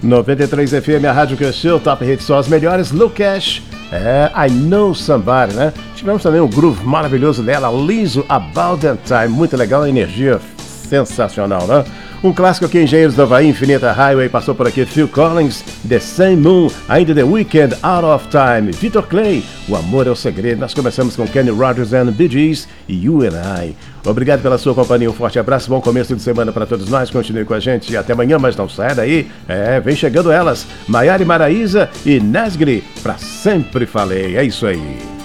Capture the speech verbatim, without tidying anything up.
noventa e três F M, a rádio que eu sou, Top Hits só as melhores. Lou Cash, é, I Know Somebody, né? Tivemos também um groove maravilhoso dela, Liso, About That Time, muito legal, a energia sensacional, né? Um clássico aqui, Engenheiros do Havaí, Infinita Highway, passou por aqui, Phil Collins, The Same Moon, ainda The Weeknd, Out of Time, Victor Clay, O Amor é o Segredo. Nós começamos com Kenny Rogers and Bee Gees e You and I. Obrigado pela sua companhia, um forte abraço, bom começo de semana para todos nós, continue com a gente e até amanhã, mas não saia daí, é, vem chegando elas, Maiara e Maraísa e Nesgri, pra Sempre Falei, é isso aí.